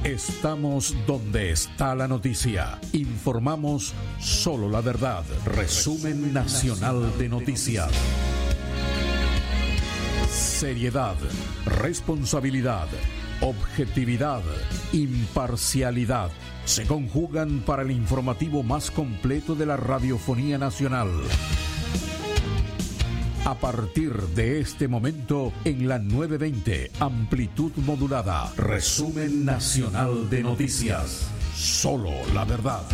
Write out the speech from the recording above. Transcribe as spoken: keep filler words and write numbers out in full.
Estamos donde está la noticia. Informamos solo la verdad. Resumen nacional de noticias. Seriedad, responsabilidad, objetividad, imparcialidad se conjugan para el informativo más completo de la radiofonía nacional. A partir de este momento, en la nueve veinte, amplitud modulada, resumen nacional de noticias. Solo la verdad.